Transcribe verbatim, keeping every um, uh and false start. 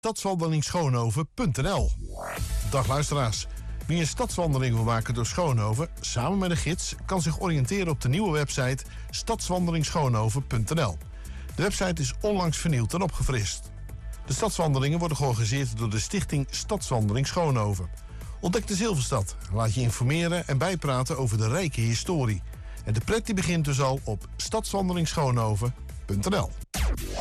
stadswandeling schoonhoven punt n l. Dag luisteraars. Wie een stadswandeling wil maken door Schoonhoven, samen met een gids, kan zich oriënteren op de nieuwe website stadswandeling schoonhoven punt n l. De website is onlangs vernieuwd en opgefrist. De stadswandelingen worden georganiseerd door de stichting Stadswandeling Schoonhoven. Ontdek de Zilverstad, laat je informeren en bijpraten over de rijke historie. En de pret die begint dus al op stadswandeling schoonhoven punt n l.